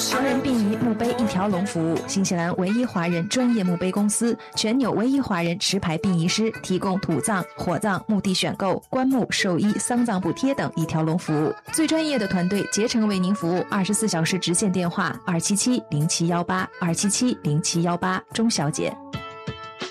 华人殡仪墓碑一条龙服务，新西兰唯一华人专业墓碑公司，全纽唯一华人持牌殡仪师，提供土葬、火葬、墓地选购、棺木、寿衣、丧葬补贴等一条龙服务，最专业的团队竭诚为您服务，24小时直线电话2770718，2770718，钟小姐。